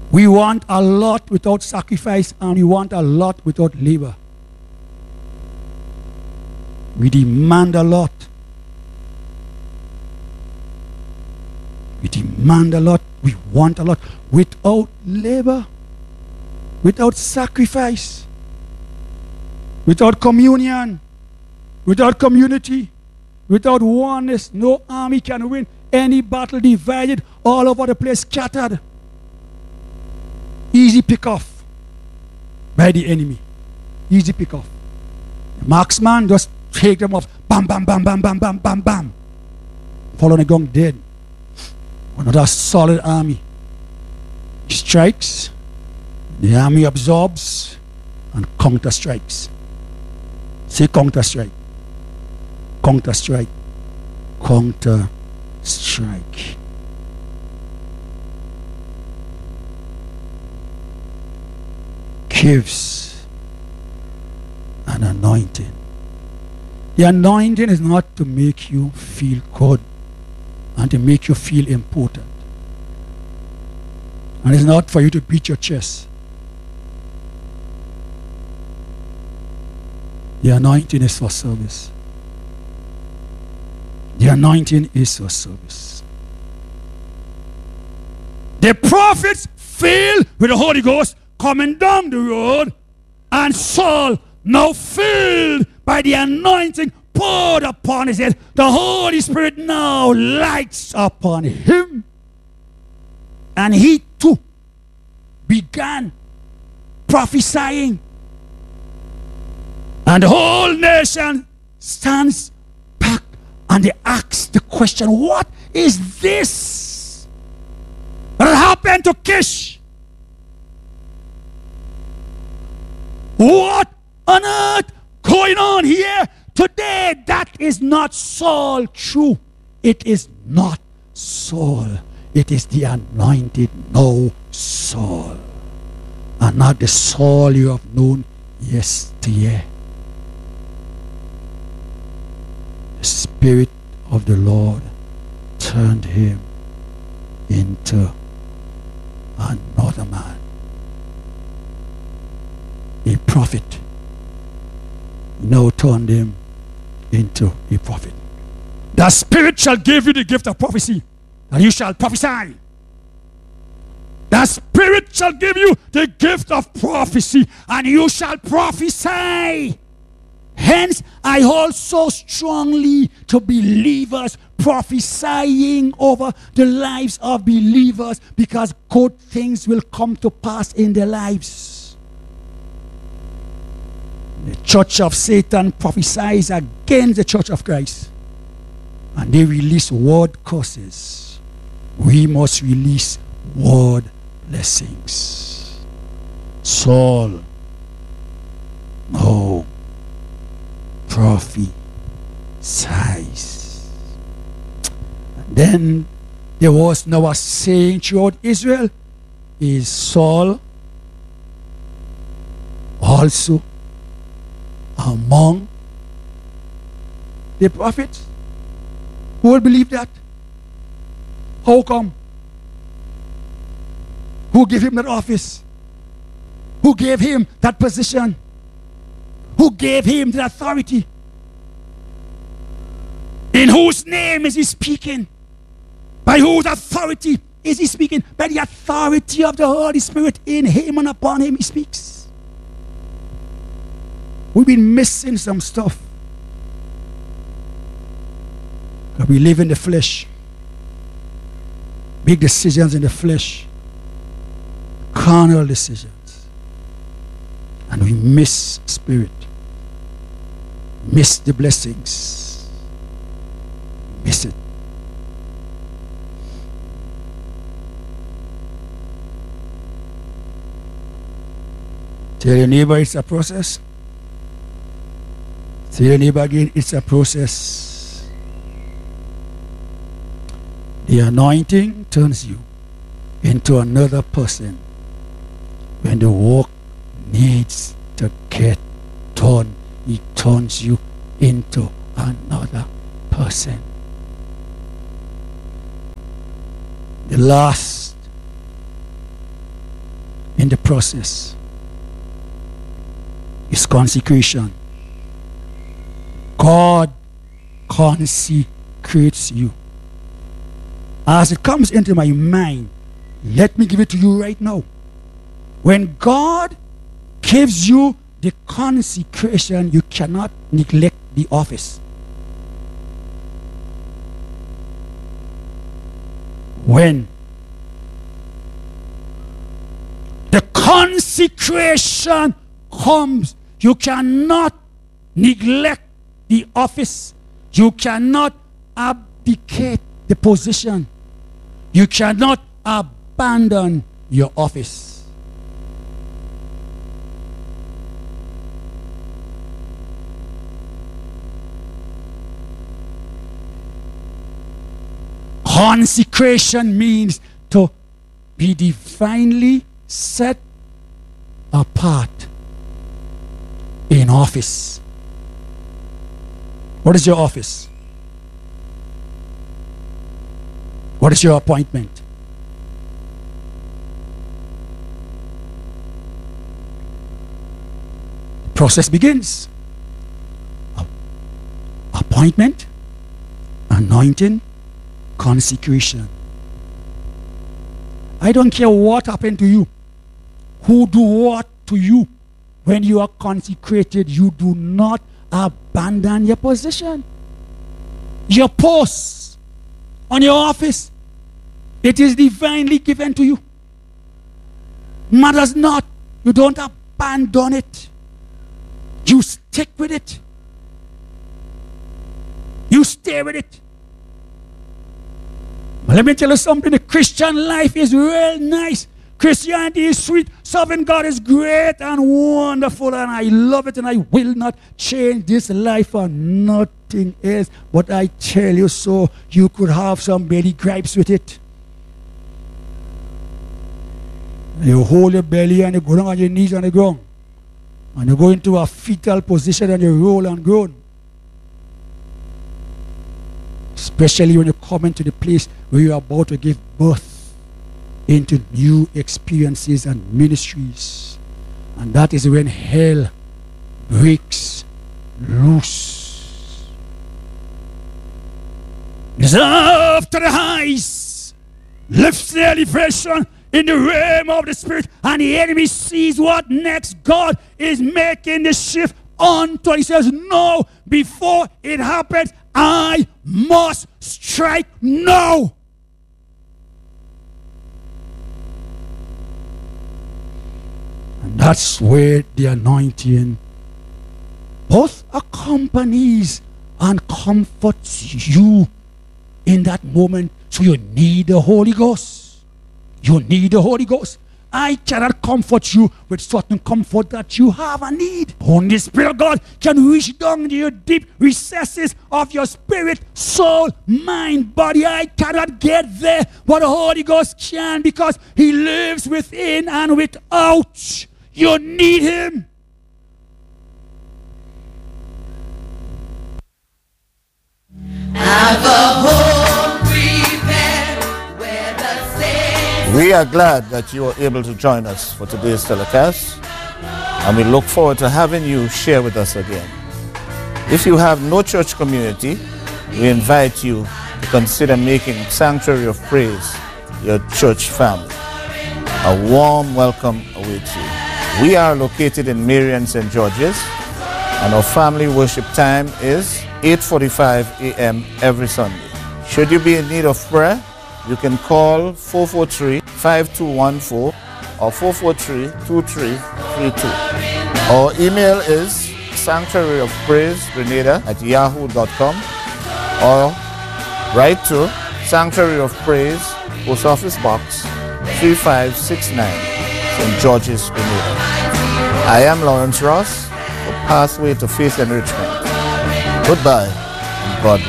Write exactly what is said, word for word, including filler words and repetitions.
We want a lot without sacrifice, and we want a lot without labor. We demand a lot. We demand a lot. We want a lot without labor, without sacrifice, without communion, without community, without oneness. No army can win. Any battle divided, all over the place, scattered. Easy pick off by the enemy. Easy pick off. The marksman just take them off. Bam, bam, bam, bam, bam, bam, bam, bam. Fall on the ground dead. Another solid army. He strikes, the army absorbs, and counter strikes. Say counter strike. Counter strike. Counter strike. Gives an anointing. The anointing is not to make you feel good and to make you feel important. And it's not for you to beat your chest. The anointing is for service. The anointing is for service. The prophets filled with the Holy Ghost coming down the road, and Saul, now filled by the anointing poured upon his head, the Holy Spirit now lights upon him, and he too began prophesying, and the whole nation stands back and they ask the question, what is this that happened to Kish? What on earth going on here today? That is not Saul true. It is not Saul. It is the anointed now Saul, and not the Saul you have known yesteryear. The Spirit of the Lord turned him into another man. A prophet now turned him into a prophet. The Spirit shall give you the gift of prophecy, and you shall prophesy. The Spirit shall give you the gift of prophecy, and you shall prophesy. Hence, I hold so strongly to believers prophesying over the lives of believers, because good things will come to pass in their lives. The church of Satan prophesies against the church of Christ, and they release word curses. We must release word blessings. Saul, no, prophesies. And then there was now a saying throughout Israel, is Saul also among the prophets? Who will believe that? How come? Who gave him that office? Who gave him that position? Who gave him the authority? In whose name is he speaking? By whose authority is he speaking? By the authority of the Holy Spirit in him, and upon him he speaks. We've been missing some stuff. We live in the flesh. Big decisions in the flesh. Carnal decisions. And we miss spirit. Miss the blessings. Miss it. Tell your neighbor it's a process. Tell your neighbor again, it's a process. The anointing turns you into another person when the work needs to get done. It turns you into another person. The last in the process is consecration. God consecrates you. As it comes into my mind, let me give it to you right now. When God gives you the consecration, you cannot neglect the office. When the consecration comes, you cannot neglect the office. You cannot abdicate the position. You cannot abandon your office. Consecration means to be divinely set apart in office. What is your office? What is your appointment? The process begins. Appointment, anointing, consecration. I don't care what happened to you, who do what to you. When you are consecrated, you do not abandon your position, your post on your office. It is divinely given to you. Matters not. You don't abandon it. You stick with it. You stay with it. But let me tell you something. The Christian life is real nice. Christianity is sweet. Serving God is great and wonderful, and I love it, and I will not change this life for nothing else. But I tell you so, you could have some belly gripes with it. You hold your belly and you go down on your knees on the ground. And you go into a fetal position and you roll and groan. Especially when you come into the place where you are about to give birth into new experiences and ministries. And that is when hell breaks loose. Deserve to the highs, lifts the elevation in the realm of the spirit, and the enemy sees what next. God is making the shift onto. He says, no, before it happens, I must strike now. And that's where the anointing both accompanies and comforts you in that moment. So you need the Holy Ghost. You need the Holy Ghost. I cannot comfort you with certain comfort that you have and need. Only the Spirit of God can reach down into your deep recesses of your spirit, soul, mind, body. I cannot get there, but the Holy Ghost can, because He lives within and without. You need Him. Have a home prepared where the saints. We are glad that you are able to join us for today's telecast, and we look forward to having you share with us again. If you have no church community, we invite you to consider making Sanctuary of Praise your church family. A warm welcome awaits you. We are located in Marion, Saint George's, and our family worship time is eight forty-five a m every Sunday. Should you be in need of prayer, you can call four four three, five two one four or four four three, two three three two. Our email is sanctuary of praise grenada at yahoo dot com, or write to Sanctuary of Praise, Post Office Box three five six nine, Saint George's, Grenada. I am Lawrence Ross for Pathway to Faith Enrichment. Goodbye and God bless.